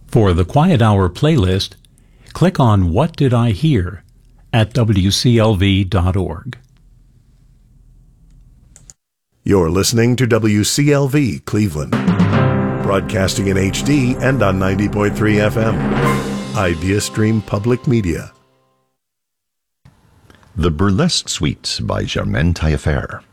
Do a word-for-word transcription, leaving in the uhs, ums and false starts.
For the Quiet Hour playlist, click on What Did I Hear at W C L V dot org. You're listening to W C L V Cleveland, broadcasting in H D and on ninety point three F M. IdeaStream Public Media. The Burlesque Suite by Germaine Taillefer.